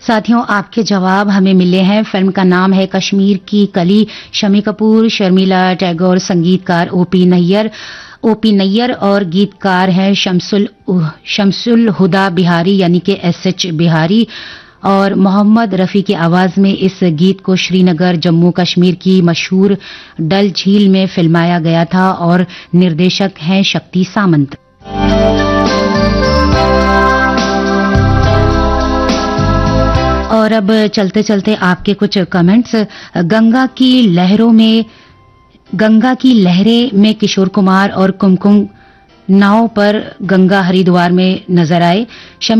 साथियों, आपके जवाब हमें मिले हैं। फिल्म का नाम है कश्मीर की कली। शमी कपूर, शर्मिला टैगोर, संगीतकार ओपी नैयर और गीतकार हैं शमसुल हुदा बिहारी यानी कि एसएच बिहारी। और मोहम्मद रफी की आवाज में इस गीत को श्रीनगर, जम्मू कश्मीर की मशहूर डल झील में फिल्माया गया था और निर्देशक हैं शक्ति सामंत। और अब चलते चलते आपके कुछ कमेंट्स। गंगा की लहरें में किशोर कुमार और कुमकुम नाव पर गंगा हरिद्वार में नजर आए।